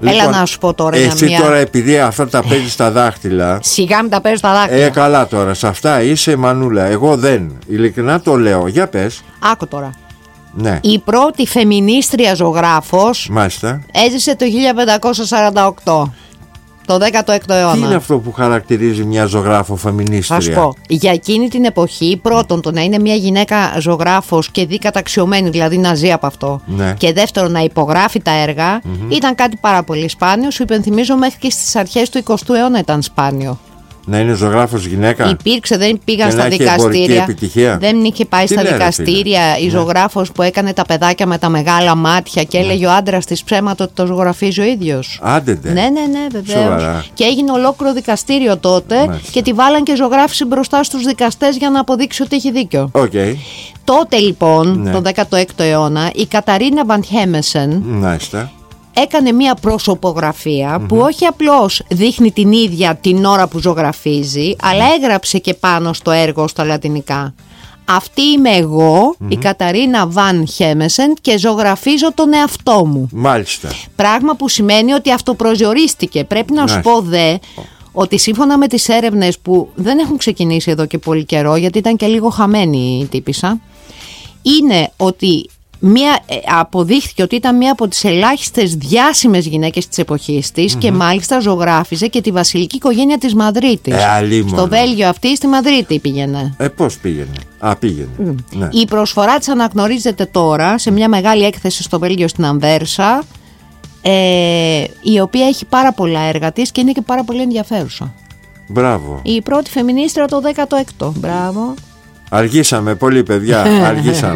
Έλα να σου πω τώρα. Εσύ τώρα, επειδή αυτά τα παίζεις στα δάχτυλα. Σιγά μην τα παίζεις στα δάχτυλα. Καλά τώρα, σε αυτά είσαι μανούλα. Εγώ δεν. Ειλικρινά το λέω. Για πες. Άκου τώρα. Ναι. Η πρώτη φεμινίστρια ζωγράφος. Μάλιστα. Έζησε το 1548. Το 16ο αιώνα. Τι είναι αυτό που χαρακτηρίζει μια ζωγράφο φεμινίστρια? Θα σου πω. Για εκείνη την εποχή, πρώτον, το να είναι μια γυναίκα ζωγράφος και δι καταξιωμένη, δηλαδή να ζει από αυτό. Ναι. Και δεύτερον, να υπογράφει τα έργα, ήταν κάτι πάρα πολύ σπάνιο. Σου υπενθυμίζω, μέχρι και στις αρχές του 20ου αιώνα ήταν σπάνιο. Να είναι ζωγράφος γυναίκα. Υπήρξε, δεν πήγαν και στα δικαστήρια. Δεν είχε πάει στα δικαστήρια η ζωγράφος που έκανε τα παιδάκια με τα μεγάλα μάτια και έλεγε ο άντρας της ψέματα ότι το ζωγραφίζει ο ίδιος. Άντε. Ναι, βεβαίως. Και έγινε ολόκληρο δικαστήριο τότε. Μάλιστα. Και τη βάλαν και ζωγράφηση μπροστά στους δικαστές για να αποδείξει ότι έχει δίκιο. Okay. Τότε λοιπόν, το 16ο αιώνα, η Καταρίνα Βαν Χέμεσεν. Μάλιστα. Έκανε μία προσωπογραφία που όχι απλώς δείχνει την ίδια την ώρα που ζωγραφίζει, αλλά έγραψε και πάνω στο έργο στα λατινικά. Αυτή είμαι εγώ, η Καταρίνα Βαν Χέμεσεν, και ζωγραφίζω τον εαυτό μου. Μάλιστα. Πράγμα που σημαίνει ότι αυτοπροσδιορίστηκε. Πρέπει να σου πω ότι σύμφωνα με τις έρευνες που δεν έχουν ξεκινήσει εδώ και πολύ καιρό, γιατί ήταν και λίγο χαμένη η τύπισσα, είναι ότι αποδείχθηκε ότι ήταν μία από τις ελάχιστες διάσημες γυναίκες της εποχής της και μάλιστα ζωγράφιζε και τη βασιλική οικογένεια της Μαδρίτης. Στο Βέλγιο αυτή, στη Μαδρίτη πήγαινε. Πώς πήγαινε? Πήγαινε. Ναι. Η προσφορά της αναγνωρίζεται τώρα σε μια μεγάλη έκθεση στο Βέλγιο, στην Ανβέρσα, η οποία έχει πάρα πολλά έργα της και είναι και πάρα πολύ ενδιαφέρουσα. Μπράβο. Η πρώτη φεμινίστρια το 16ο. Μπράβο. Αργήσαμε πολύ, παιδιά. Αργήσαμε.